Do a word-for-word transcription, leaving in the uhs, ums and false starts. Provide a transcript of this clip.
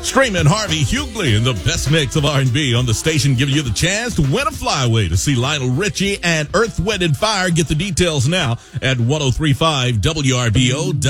Streaming Harvey Hughley in the best mix of R and B on the station, giving you the chance to win a flyway to see Lionel Richie and Earth, Wind and Fire. Get the details now at ten thirty-five W R B O.